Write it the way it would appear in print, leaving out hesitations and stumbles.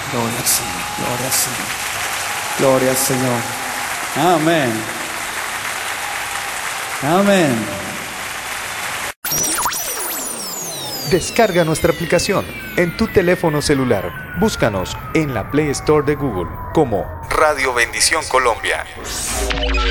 Gloria al Señor, gloria al Señor, gloria al Señor. Amén. Amén. Descarga nuestra aplicación en tu teléfono celular. Búscanos en la Play Store de Google como Radio Bendición Colombia.